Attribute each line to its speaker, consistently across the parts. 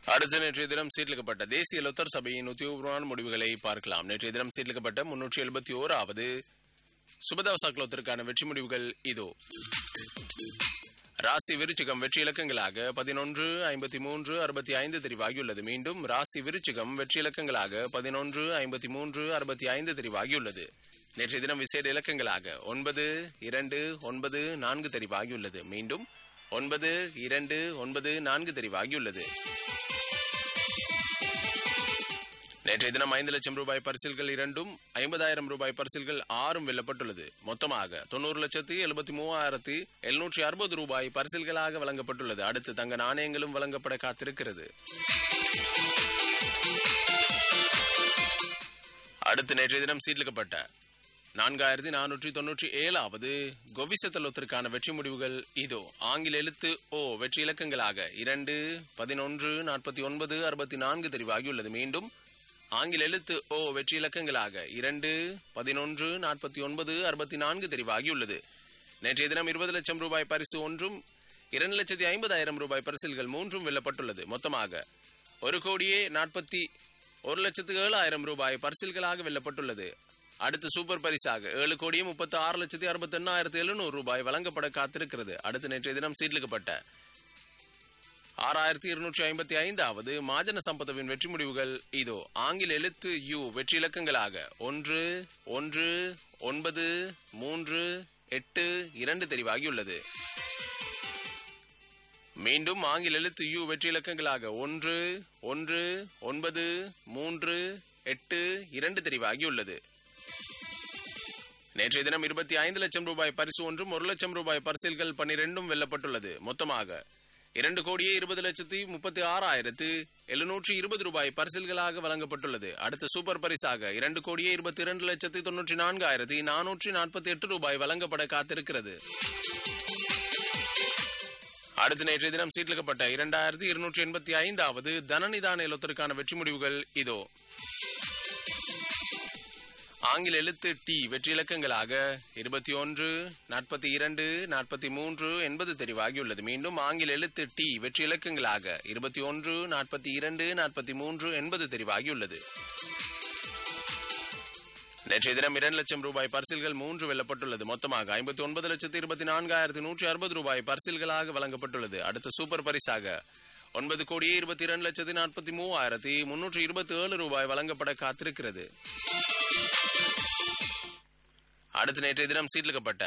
Speaker 1: அடுத்த நேற்றைய தினம் சீர்லிக்கப்பட்ட தேசிய லொத்தர் சபையின் உத்தியோகபூர்வமான முடிவுகளை பார்க்கலாம். நேற்றைய தினம் சீர்லிக்கப்பட்ட 371வது சுபதவசாக்களத்திற்கான வெற்றி முடிவுகள் இதோ. ராசி விருச்சிகம் வெற்றி இலக்கங்களாக 11, 53, 65 தெரிவாகியுள்ளது. மீண்டும் ராசி விருச்சிகம் வெற்றி இலக்கங்களாக 11, 53, 65 தெரிவாகியுள்ளது. நேற்றைய தினம் விசேட இலக்கங்களாக 9, 2, 9, 4 தெரிவாகியுள்ளது. மீண்டும் 9, 2, 9, 4 தெரிவாகியுள்ளது. நேற்றைய தினம் 5 லட்சம் ரூபாய் பரிசில்கள் 2, 50,000 ரூபாய் பரிசில்கள் 6 வெல்லப்பட்டுள்ளது. மொத்தமாக 90,73,760 ரூபாய் பரிசில்களாக வழங்கப்பட்டுள்ளது. அடுத்து தங்க நாணயங்களும் வழங்கப்பட காத்திருக்கிறது. அடுத்து நேற்றைய தினம் சீட்லிக்கப்பட்ட 4497வது கொவிசத்தலத்திற்கான வெற்றி முடிவுகள் இதோ. ஆங்கில எழுத்து ஓ வெற்றி இலக்கங்களாக 2, 11, 49, 64 தெரிவாகியுள்ளது. மீண்டும் ஆங்கில எழுத்து ஓ வெற்றி இலக்கங்களாக 2, 11, 49, 64 தெரிவாகியுள்ளது. நேற்றைய தினம் 20 லட்சம் ரூபாய் பரிசு 1, 2,50,000 ரூபாய் பரிசில்கள் 3 வெல்லப்பட்டுள்ளது. மொத்தமாக 1,41,07,000 ரூபாய் பரிசில்களாக வெல்லப்பட்டுள்ளது. அடுத்து சூப்பர் பரிசாக 7,36,68,700 ரூபாய் வழங்கப்பட காத்திருக்கிறது. அடுத்து நேற்றைய தினம் சீட்லிக்கப்பட்ட 6,255வது மாஜன சம்பதவின் வெற்றி முடிவுகள் இதோ. ஆங்கில எழுத்து யு வெற்றி இலக்கங்களாக 1, 1, 9, 3, 8, 2 தெரிவாகியுள்ளது. மீண்டும் ஆங்கில எழுத்து யு வெற்றி இலக்கங்களாக 1, 1, 9, 3, 8, 2 தெரிவாகியுள்ளது. நேற்றைய தினம் 25 லட்சம் ரூபாய் பரிசு 1, 1 லட்சம் ரூபாய் பரிசில்கள் 12 வெல்லப்பட்டுள்ளது. மொத்தமாக 2,26,720 ரூபாய் பரிசில்களாக வழங்கப்பட்டுள்ளது. அடுத்த சூப்பர் பரிசாக 2,22,94,448 ரூபாய் வழங்கப்பட காத்திருக்கிறது. அடுத்த நேற்றைய தினம் சீட்லிக்கப்பட்ட 2,285வது தனநிதான இலத்திற்கான வெற்றி முடிவுகள் இதோ. ஆங்கில எழுத்து டி வெற்றி இலக்கங்களாக 21, 42, 43, 80 தெரிவாகியுள்ளது. மீண்டும் ஆங்கில எழுத்து டி வெற்றி இலக்கங்களாக 21, 42, 43, 80 தெரிவாகியுள்ளது. நேற்றைய தினம் 2 லட்சம் ரூபாய் பரிசில்கள் 3 வெல்லப்பட்டுள்ளது. மொத்தமாக 59,24,160 ரூபாய் பரிசில்களாக வழங்கப்பட்டுள்ளது. அடுத்த சூப்பர் பரிசாக 9,22,43,327 ரூபாய் வழங்கப்பட காத்திருக்கிறது. அடுத்த நேற்றைய தினம் சீட்லிக்கப்பட்ட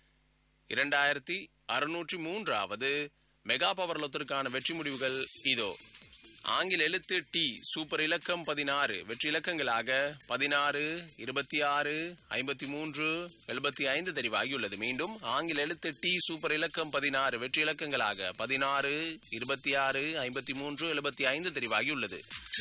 Speaker 1: 2,603வது மெகா பவர் லொத்திற்கான வெற்றி முடிவுகள் இதோ. ஆங்கில எழுத்து டி சூப்பர் இலக்கம் 16 வெற்றி இலக்கங்களாக 16, 26, 53, 75 தெரிவாகியுள்ளது. மீண்டும் ஆங்கில எழுத்து டி சூப்பர் இலக்கம் 16 வெற்றி இலக்கங்களாக 16, 26, 53, 75 தெரிவாகியுள்ளது.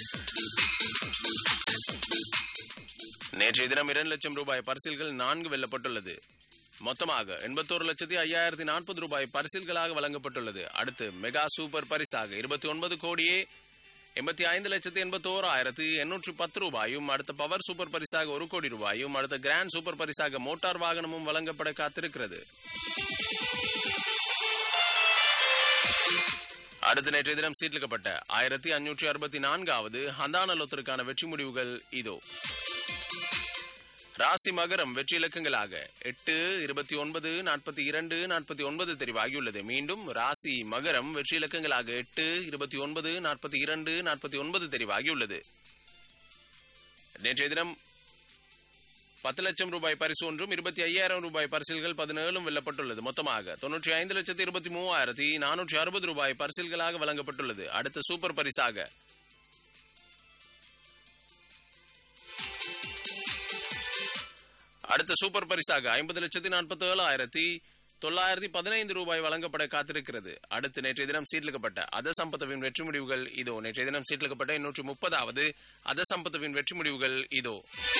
Speaker 1: நேற்றைய தினம் 2 லட்சம் ரூபாய் பரிசில்கள் 4 வெல்லப்பட்டுள்ளது. மொத்தமாக 81,05,040 ரூபாய் பரிசில்களாக வழங்கப்பட்டுள்ளது. அடுத்து மெகா சூப்பர் பரிசாக 29,85,81,810 ரூபாயும், அடுத்த பவர் சூப்பர் பரிசாக 1 கோடி ரூபாயும், அடுத்த கிராண்ட் சூப்பர் பரிசாக மோட்டார் வாகனமும் வழங்கப்பட காத்திருக்கிறது. அடுத்த நேற்றைய தினம் சீட்லிக்கப்பட்ட 1,564வது ஹந்தான லொத்திற்கான வெற்றி முடிவுகள் இதோ. ராசி மகரம் வெற்றி இலக்கங்களாக 8, 29, 42, 49 தெரிவாகியுள்ளது. மீண்டும் ராசி மகரம் வெற்றி இலக்கங்களாக 8, 29, 42, 49 தெரிவாகியுள்ளது. நேற்றைய தினம் 10 லட்சம் ரூபாய் பரிசு 1, 25,000 ரூபாய் பரிசில்கள் 17 வெல்லப்பட்டுள்ளது. மொத்தமாக 95,23,460 ரூபாய் பரிசில்களாக வழங்கப்பட்டுள்ளது. அடுத்த சூப்பர் பரிசாக 50,47,915 ரூபாய் வழங்கப்பட காத்திருக்கிறது. அடுத்து நேற்றைய தினம் சீட்லிக்கப்பட்ட அத சம்பத்தவின் வெற்றி முடிவுகள் இதோ. நேற்றைய தினம் சீட்லிக்கப்பட்ட 230வது அத சம்பத்தவின் வெற்றி முடிவுகள் இதோ.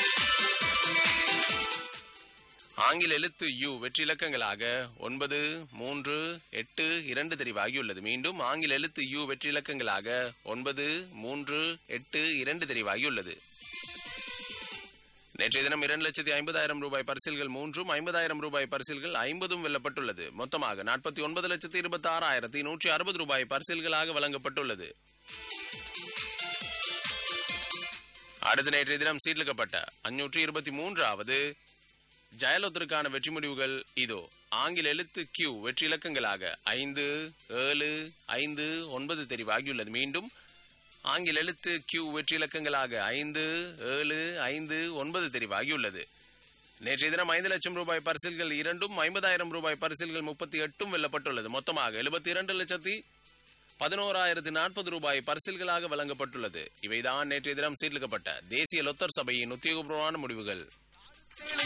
Speaker 1: ஆங்கில எழுத்து யு வெற்றி இலக்கங்களாக 9, 3, 8, 2 தெரிவாகியுள்ளது. மீண்டும் ஆங்கில எழுத்து யு வெற்றி இலக்கங்களாக 9, 3, 8, 2 தெரிவாகியுள்ளது. நேற்றைய தினம் 2,50,000 ரூபாய் பரிசில்கள் 3, 50,000 ரூபாய் பரிசில்கள் 50 வெல்லப்பட்டுள்ளது. மொத்தமாக 49,26,160 ரூபாய் பரிசில்களாக வழங்கப்பட்டுள்ளது. அடுத்த நேற்றைய தினம் சீட்லிக்கப்பட்ட 523வது ஜயலலிதாவுக்கான வெற்றி முடிவுகள் இதோ. ஆங்கில எழுத்து Q வெற்றி இலக்கங்களாக 5, 7, 5, 9 தெரிவாகியுள்ளது. மீண்டும் ஆங்கில எழுத்து Q வெற்றி இலக்கங்களாக 5, 7, 5, 9 தெரிவாகியுள்ளது. நேற்றைய தினம் 5 லட்சம் ரூபாய் பரிசில்கள் 2ம் 50,000 ரூபாய் பரிசில்கள் 38ம் வெல்லப்பட்டுள்ளது. மொத்தமாக 72,11,40 ரூபாய் பரிசில்களாக வழங்கப்பட்டுள்ளது. இவைதான் நேற்றைய தினம் சீர்லிக்கப்பட்ட தேசிய லொத்தர் சபையின் உத்தியோகபூர்வமான முடிவுகள்.